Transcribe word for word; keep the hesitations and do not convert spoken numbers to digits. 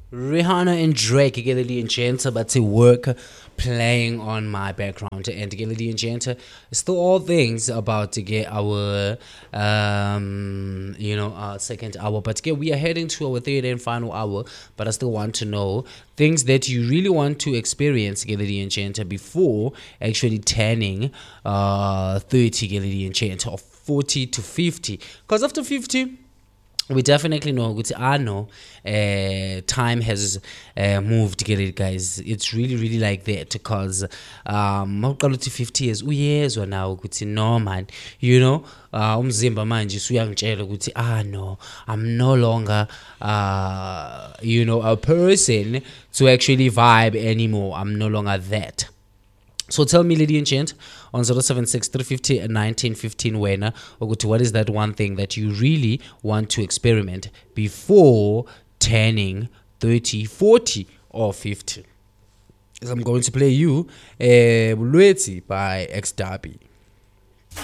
Rihanna and Drake, Gilly and Genta, but to work playing on my background and Gilly and Genta. Still all things about to get our um you know our second hour. But again, we are heading to our third and final hour. But I still want to know things that you really want to experience Gilly and Genta before actually turning uh thirty Gilly and Genta or forty to fifty. Because after fifty we definitely know ukuthi I know uh, time has uh, moved, get it guys. It's really really like that because um mawuqala uthi fifty years uyezwa nawe ukuthi no man, you know, uh, umzimba manje usuyangitshela ukuthi ah no, I'm no longer uh you know a person to actually vibe anymore. I'm no longer that. So tell me, lady and gent, on zero seven six three five zero nineteen fifteen winner, or go to what is that one thing that you really want to experiment before turning thirty, forty, or fifty. I'm going to play you uh, Bulwetsi by X Derby.